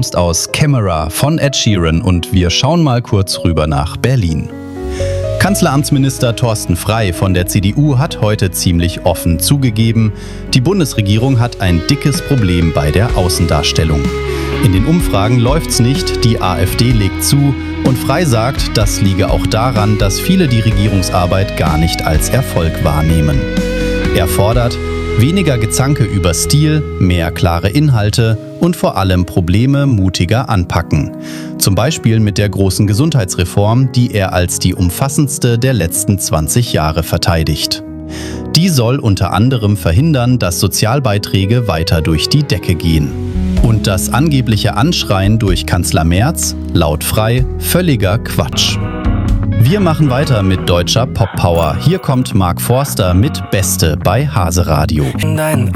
aus Camera von Ed Sheeran und wir schauen mal kurz rüber nach Berlin. Kanzleramtsminister Thorsten Frey von der CDU hat heute ziemlich offen zugegeben, die Bundesregierung hat ein dickes Problem bei der Außendarstellung. In den Umfragen läuft's nicht, die AfD legt zu und Frey sagt, das liege auch daran, dass viele die Regierungsarbeit gar nicht als Erfolg wahrnehmen. Er fordert, weniger Gezanke über Stil, mehr klare Inhalte und vor allem Probleme mutiger anpacken. Zum Beispiel mit der großen Gesundheitsreform, die er als die umfassendste der letzten 20 Jahre verteidigt. Die soll unter anderem verhindern, dass Sozialbeiträge weiter durch die Decke gehen. Und das angebliche Anschreien durch Kanzler Merz, laut Frey, völliger Quatsch. Wir machen weiter mit deutscher Pop-Power. Hier kommt Mark Forster mit Beste bei Hase Radio. In deinen